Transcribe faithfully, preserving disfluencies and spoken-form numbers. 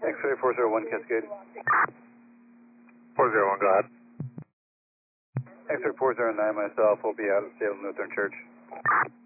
X-ray four zero one Cascade. four zero one, go ahead. X-ray four zero nine, myself will be out of Salem Lutheran Church.